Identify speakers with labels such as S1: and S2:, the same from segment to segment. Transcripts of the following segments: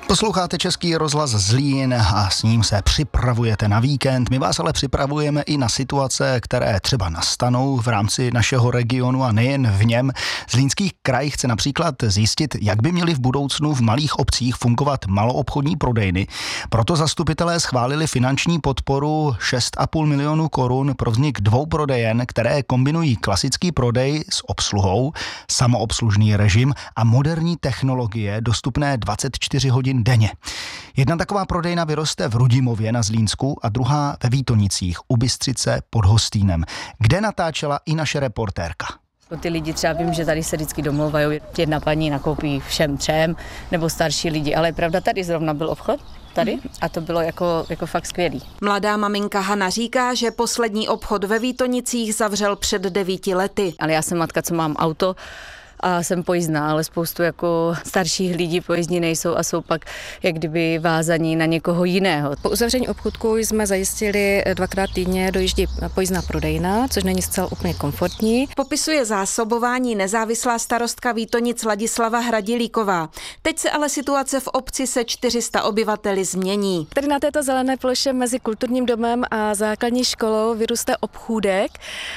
S1: Posloucháte Český rozhlas Zlín a s ním se připravujete na víkend. My vás ale připravujeme i na situace, které třeba nastanou v rámci našeho regionu a nejen v něm. Zlínský kraj chce například zjistit, jak by měly v budoucnu v malých obcích fungovat maloobchodní prodejny. Proto zastupitelé schválili finanční podporu 6,5 milionu korun pro vznik 2 prodejen, které kombinují klasický prodej s obsluhou, samoobslužný režim a moderní technologie dostupné 24 hodin denně. Jedna taková prodejna vyroste v Rudimově na Zlínsku a druhá ve Vítonicích u Bystřice pod Hostýnem, kde natáčela i naše reportérka.
S2: Ty lidi třeba vím, že tady se vždycky domlouvají, jedna paní nakoupí všem 3, nebo starší lidi, ale pravda, tady zrovna byl obchod, tady, a to bylo jako fakt skvělý.
S3: Mladá maminka Hana říká, že poslední obchod ve Vítonicích zavřel před 9 lety.
S2: Ale já jsem matka, co mám auto, a jsem pojízdná, ale spoustu jako starších lidí pojízdní nejsou a jsou pak jak kdyby vázaní na někoho jiného.
S4: Po uzavření obchůdku jsme zajistili 2krát týdně dojíždí pojízdná prodejna, což není zcela úplně komfortní.
S3: Popisuje zásobování nezávislá starostka Vítonic Ladislava Hradilíková. Teď se ale situace v obci se 400 obyvateli změní.
S4: Tady na této zelené ploše mezi kulturním domem a základní školou vyrůstá obchůdek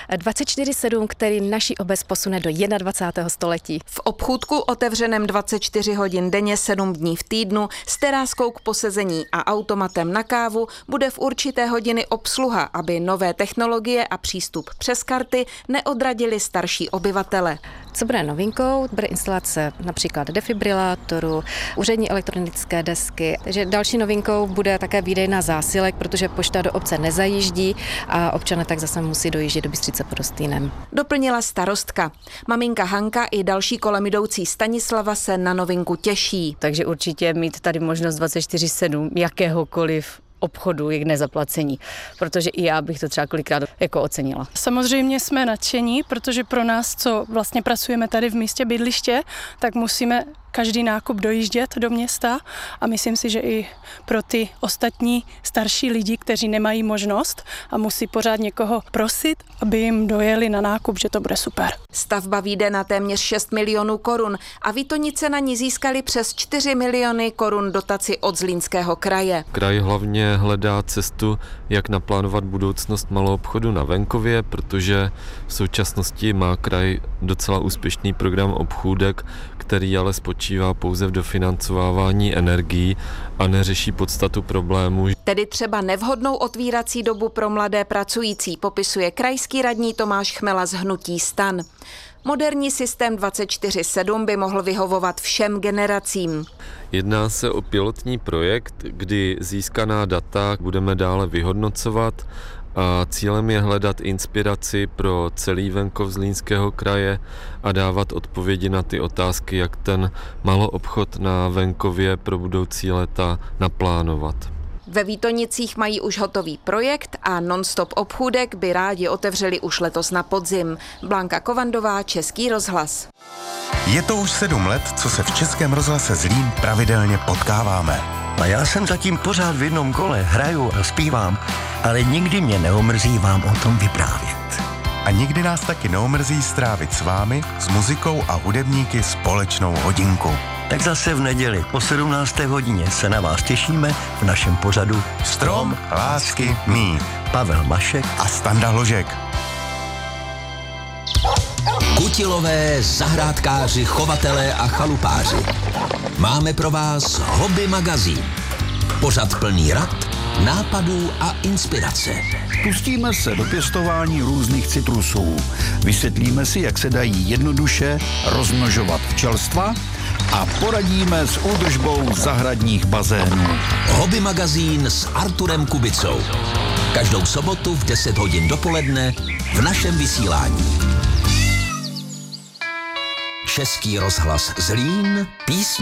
S4: 24/7, který naši obec posune do 21. století.
S3: V obchůdku otevřeném 24 hodin denně 7 dní v týdnu s teráskou k posezení a automatem na kávu bude v určité hodiny obsluha, aby nové technologie a přístup přes karty neodradili starší obyvatele.
S4: Co bude novinkou? Bude instalace například defibrilátoru, úřední elektronické desky. Takže další novinkou bude také výdejna zásilek, protože pošta do obce nezajíždí a občané tak zase musí dojíždět do Bystřice pod Hostýnem.
S3: Doplnila starostka. Maminka Hanka i další kolem jdoucí Stanislava se na novinku těší.
S2: Takže určitě mít tady možnost 24/7 jakéhokoliv obchodu je k nezaplacení, protože i já bych to třeba kolikrát jako ocenila.
S5: Samozřejmě jsme nadšení, protože pro nás, co vlastně pracujeme tady v místě bydliště, tak musíme každý nákup dojíždět do města a myslím si, že i pro ty ostatní starší lidi, kteří nemají možnost a musí pořád někoho prosit, aby jim dojeli na nákup, že to bude super.
S3: Stavba vyjde na téměř 6 milionů korun a Vítonice na ní získali přes 4 miliony korun dotaci od Zlínského kraje.
S6: Kraj hlavně hledá cestu, jak naplánovat budoucnost maloobchodu na venkově, protože v současnosti má kraj docela úspěšný program obchůdek, který ale spočívá pouze v dofinancovávání energií a neřeší podstatu problému.
S3: Tedy třeba nevhodnou otvírací dobu pro mladé pracující, popisuje krajský radní Tomáš Chmela z hnutí STAN. Moderní systém 24/7 by mohl vyhovovat všem generacím.
S6: Jedná se o pilotní projekt, kdy získaná data budeme dále vyhodnocovat a cílem je hledat inspiraci pro celý venkov Zlínského kraje a dávat odpovědi na ty otázky, jak ten maloobchod na venkově pro budoucí léta naplánovat.
S3: Ve Vítonicích mají už hotový projekt a non-stop obchůdek by rádi otevřeli už letos na podzim. Blanka Kovandová, Český rozhlas.
S7: Je to už 7 let, co se v Českém rozhlase Zlín pravidelně potkáváme.
S8: A já jsem zatím pořád v jednom kole, hraju a zpívám, ale nikdy mě neomrzí vám o tom vyprávět.
S7: A nikdy nás taky neomrzí strávit s vámi, s muzikou a hudebníky společnou hodinku.
S8: Tak zase v neděli po 17. hodině se na vás těšíme v našem pořadu
S7: Strom lásky mý.
S8: Pavel Mašek
S7: a Standa Hložek.
S9: Kutilové, zahrádkáři, chovatelé a chalupáři. Máme pro vás Hobby magazín. Pořad plný rad, nápadů a inspirace.
S10: Pustíme se do pěstování různých citrusů. Vysvětlíme si, jak se dají jednoduše rozmnožovat včelstva a poradíme s údržbou zahradních bazénů.
S9: Hobby magazín s Arturem Kubicou. Každou sobotu v 10 hodin dopoledne v našem vysílání. Český rozhlas Zlín, písně